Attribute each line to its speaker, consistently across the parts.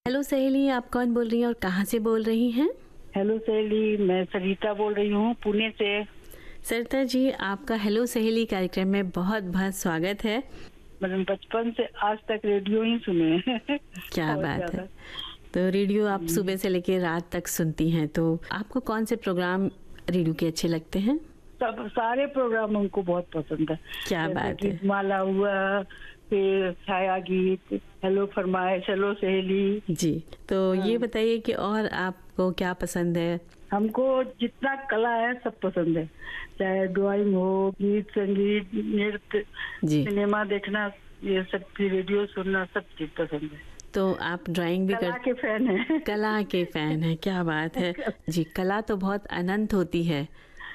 Speaker 1: Hello सहेली, आप कौन बोल रही हैं और कहाँ से बोल रही हैं?
Speaker 2: हेलो सहेली, मैं सरिता बोल रही हूँ पुणे से।
Speaker 1: सरिता जी, आपका हेलो सहेली कार्यक्रम में बहुत बहुत स्वागत है।
Speaker 2: मैंने बचपन से आज तक रेडियो ही सुने हैं।
Speaker 1: क्या बात है। तो रेडियो आप सुबह से लेकर रात तक सुनती हैं, तो आपको कौन से प्रोग्राम रेडियो के अच्छे लगते हैं?
Speaker 2: सब सारे प्रोग्राम हमको बहुत पसंद है।
Speaker 1: क्या बात है।
Speaker 2: माला हुआ, फिर छाया गीत, हेलो फरमाइश, हेलो सहेली
Speaker 1: जी। तो ये बताइए कि और आपको क्या पसंद है?
Speaker 2: हमको जितना कला है सब पसंद है, चाहे ड्राइंग हो, गीत संगीत, नृत्य, सिनेमा देखना, ये सब भी, रेडियो सुनना, सब चीज पसंद है।
Speaker 1: तो आप ड्राइंग भी
Speaker 2: कला के फैन हैं।
Speaker 1: कला के फैन हैं, क्या बात है जी। कला तो बहुत अनंत होती है।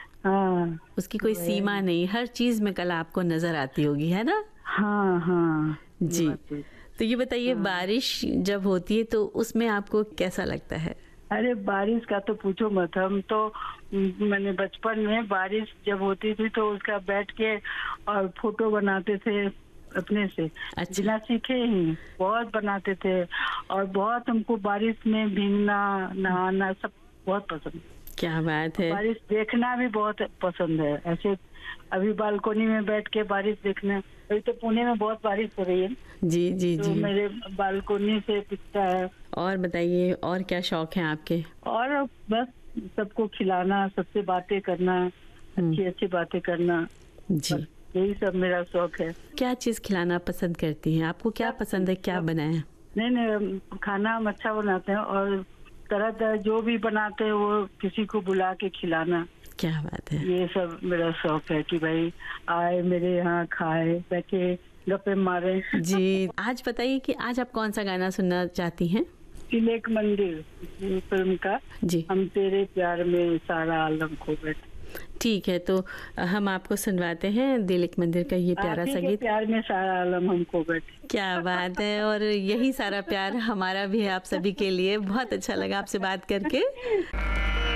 Speaker 2: हाँ,
Speaker 1: उसकी कोई सीमा नहीं, हर चीज में कला आपको नजर आती होगी, है ना?
Speaker 2: हाँ हाँ
Speaker 1: जी। तो ये बताइए, बारिश जब होती है तो उसमें आपको कैसा लगता है?
Speaker 2: अरे बारिश का तो पूछो मत। हम तो मैंने बचपन में बारिश जब होती थी तो उसका बैठ के और फोटो बनाते थे अपने से।
Speaker 1: अच्छा।
Speaker 2: बिना सीखे ही बहुत बनाते थे, और बहुत हमको बारिश में भीगना, नहाना सब बहुत पसंद।
Speaker 1: क्या बात है।
Speaker 2: बारिश देखना भी बहुत पसंद है। ऐसे अभी बालकोनी में बैठ के बारिश देखना, अभी तो पुणे में बहुत बारिश हो रही है।
Speaker 1: जी जी
Speaker 2: तो
Speaker 1: जी।
Speaker 2: मेरे बालकोनी से दिखता है।
Speaker 1: और बताइए, और क्या शौक हैं आपके?
Speaker 2: और बस सबको खिलाना, सबसे बातें करना, अच्छी अच्छी बातें करना,
Speaker 1: जी,
Speaker 2: यही सब मेरा शौक है।
Speaker 1: क्या चीज खिलाना पसंद करती हैं? आपको क्या पसंद है, क्या बनाएं?
Speaker 2: नहीं, खाना हम अच्छा बनाते हैं, और तरह तरह जो भी बनाते हैं वो किसी को बुला के खिलाना।
Speaker 1: क्या बात है।
Speaker 2: ये सब मेरा शौक है कि भाई आए मेरे यहाँ, खाए, बैठे, गप्पे मारे।
Speaker 1: जी। आज बताइए कि आज आप कौन सा गाना सुनना चाहती हैं?
Speaker 2: दिल एक मंदिर फिल्म का,
Speaker 1: जी।
Speaker 2: हम तेरे प्यार में सारा आलम खो बैठे।
Speaker 1: ठीक है, तो हम आपको सुनवाते हैं दिल एक मंदिर का ये प्यारा सा गीत।
Speaker 2: प्यार में सारा आलम हम खो बैठे।
Speaker 1: क्या बात है। और यही सारा प्यार हमारा भी है आप सभी के लिए। बहुत अच्छा लगा आपसे बात करके।